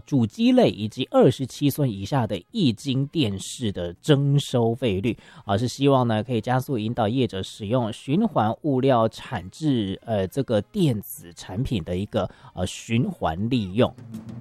主机类以及27寸以下的液晶电视的征收费率是希望呢可以加速引导业者使用循环物料产制这个电子产品的一个循环利用。